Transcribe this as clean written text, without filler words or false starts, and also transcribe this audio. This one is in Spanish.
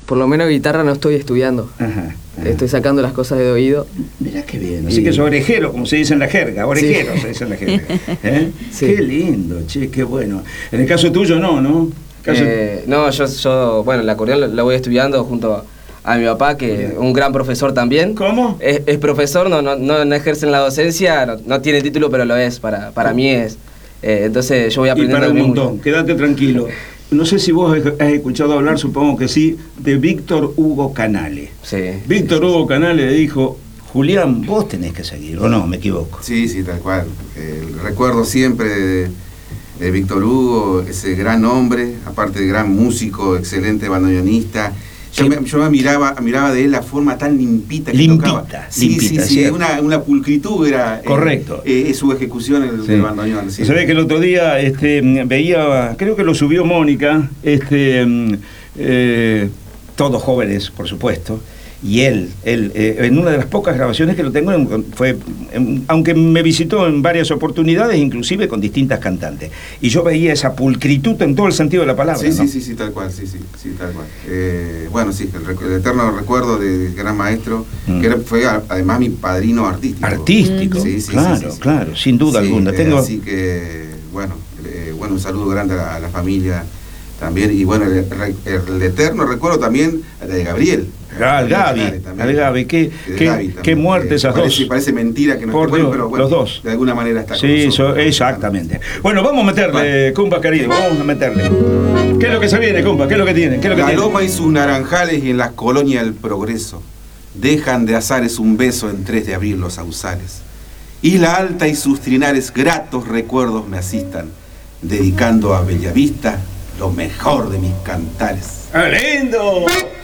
por lo menos guitarra no estoy estudiando. Ajá. Estoy sacando las cosas de oído. Mirá qué bien. Así que es orejero, como se dice en la jerga. Orejero Sí. se dice en la jerga. ¿Eh? Sí. Qué lindo, che, qué bueno. En el caso tuyo no. No, yo, bueno, el acordeón la voy estudiando junto a mi papá, que es un gran profesor también. ¿Cómo? Es profesor, no ejerce en la docencia, no tiene título, pero lo es. Para mí es. Entonces yo voy Y aprendiendo para un de mí montón, mucho. quédate tranquilo. No sé si vos has escuchado hablar, supongo que sí, de Víctor Hugo Canale. Sí. Víctor Hugo Canale le dijo: Julián, vos tenés que seguir, ¿o no? Me equivoco. Sí, tal cual. Recuerdo siempre de Víctor Hugo, ese gran hombre, aparte de gran músico, excelente bandoneonista. Yo me miraba de él la forma tan limpita que tocaba. Sí, una pulcritud era correcto. Su ejecución del bandoneón. Sí. Sabés que el otro día veía, creo que lo subió Mónica, todos jóvenes, por supuesto, y él en una de las pocas grabaciones que lo tengo aunque me visitó en varias oportunidades, inclusive con distintas cantantes, y yo veía esa pulcritud en todo el sentido de la palabra. Sí, ¿no? sí, tal cual, sí, tal cual. Bueno, sí, el eterno recuerdo del gran maestro, que fue además mi padrino artístico. Artístico, sí, claro, sin duda alguna. Así que, bueno, un saludo grande a la familia también, y bueno, el eterno recuerdo también de Gabriel. Al Gaby, qué muerte esas dos. Parece mentira que no esté bueno, pero bueno, los dos. De alguna manera está con nosotros. Exactamente. Bueno, vamos a meterle, compa querido, vamos a meterle. ¿Qué es lo que se viene, compa? ¿Qué es lo que tiene? La loma y sus naranjales y en las colonias del progreso dejan de azares un beso en 3 de abril los sausales. Isla Alta y sus trinares gratos recuerdos me asistan, dedicando a Bellavista lo mejor de mis cantares. ¡Lindo!